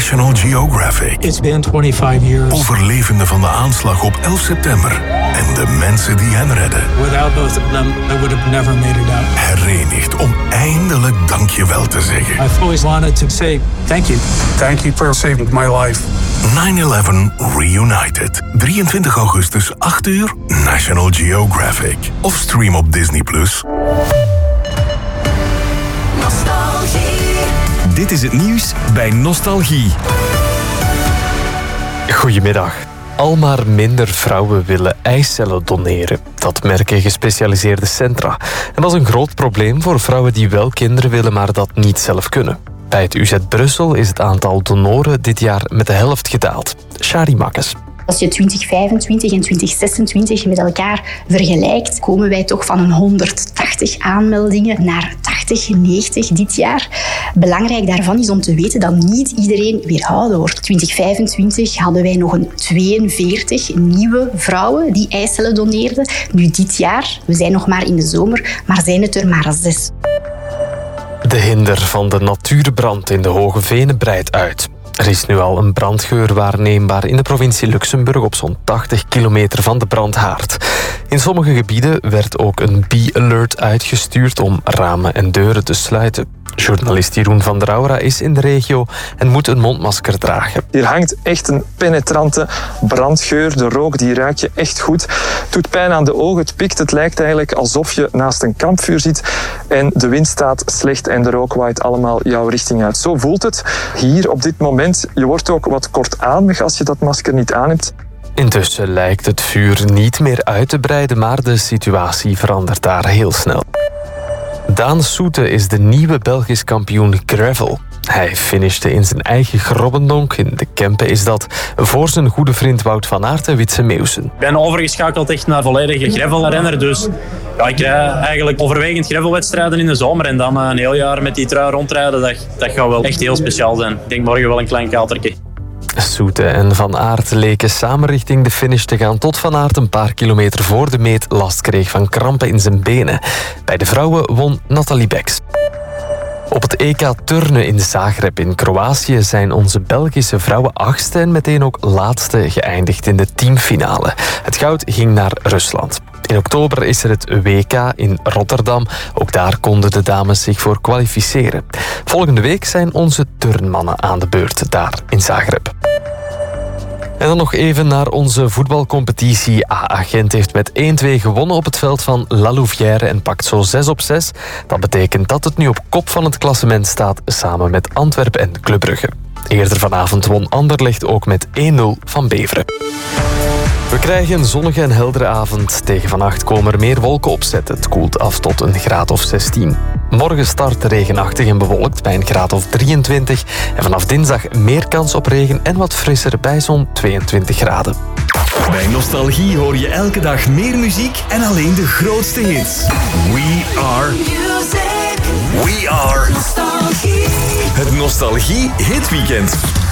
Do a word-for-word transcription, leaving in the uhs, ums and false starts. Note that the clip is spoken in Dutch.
National Geographic. It's been twenty-five years. Overlevenden van de aanslag op elf september en de mensen die hen redden. Without both of them, I would have never made it out. Herenigd om eindelijk dankjewel te zeggen. I've always wanted to say thank you. Thank you for saving my life. nine eleven Reunited. drieëntwintig augustus, acht uur, National Geographic. Of stream op Disney plus. Dit is het nieuws bij Nostalgie. Goedemiddag. Al maar minder vrouwen willen eicellen doneren. Dat merken gespecialiseerde centra. En dat is een groot probleem voor vrouwen die wel kinderen willen, maar dat niet zelf kunnen. Bij het U Z Brussel is het aantal donoren dit jaar met de helft gedaald. Shari Makkes. Als je twintig vijfentwintig en twintig zesentwintig met elkaar vergelijkt, komen wij toch van een honderdtachtig aanmeldingen naar tachtig, negentig dit jaar. Belangrijk daarvan is om te weten dat niet iedereen weerhouden wordt. twintig vijfentwintig hadden wij nog een tweeënveertig nieuwe vrouwen die eicellen doneerden. Nu dit jaar, we zijn nog maar in de zomer, maar zijn het er maar zes. De hinder van de natuurbrand in de Hoge Venen breidt uit. Er is nu al een brandgeur waarneembaar in de provincie Luxemburg op zo'n tachtig kilometer van de brandhaard. In sommige gebieden werd ook een bee-alert uitgestuurd om ramen en deuren te sluiten. Journalist Jeroen van der Aura is in de regio en moet een mondmasker dragen. Hier hangt echt een penetrante brandgeur. De rook die ruik je echt goed. Het doet pijn aan de ogen, het pikt. Het lijkt eigenlijk alsof je naast een kampvuur zit. En de wind staat slecht en de rook waait allemaal jouw richting uit. Zo voelt het hier op dit moment. Je wordt ook wat kortademig als je dat masker niet aan hebt. Intussen lijkt het vuur niet meer uit te breiden, maar de situatie verandert daar heel snel. Daan Soete is de nieuwe Belgisch kampioen gravel. Hij finishte in zijn eigen Grobbendonk, in de Kempen is dat, voor zijn goede vriend Wout van Aert en Witse Meeuwsen. Ik ben overgeschakeld echt naar volledige gravelrenner, dus ja, ik rij eigenlijk overwegend gravelwedstrijden in de zomer en dan een heel jaar met die trui rondrijden, dat, dat gaat wel echt heel speciaal zijn. Ik denk morgen wel een klein katertje. Soete en Van Aert leken samen richting de finish te gaan tot Van Aert een paar kilometer voor de meet last kreeg van krampen in zijn benen. Bij de vrouwen won Nathalie Beks. Op het E K turnen in Zagreb in Kroatië zijn onze Belgische vrouwen achtste en meteen ook laatste geëindigd in de teamfinale. Het goud ging naar Rusland. In oktober is er het W K in Rotterdam. Ook daar konden de dames zich voor kwalificeren. Volgende week zijn onze turnmannen aan de beurt daar in Zagreb. En dan nog even naar onze voetbalcompetitie. A-Agent heeft met één-twee gewonnen op het veld van La Louvière en pakt zo zes op zes. Dat betekent dat het nu op kop van het klassement staat, samen met Antwerpen en Club Brugge. Eerder vanavond won Anderlecht ook met één nul van Beveren. We krijgen een zonnige en heldere avond. Tegen vannacht komen er meer wolken opzetten. Het koelt af tot een graad of zestien. Morgen start regenachtig en bewolkt bij een graad of drieëntwintig. En vanaf dinsdag meer kans op regen en wat frisser bij zo'n tweeëntwintig graden. Bij Nostalgie hoor je elke dag meer muziek en alleen de grootste hits. We are music. We are Nostalgie. Het Nostalgie Hitweekend.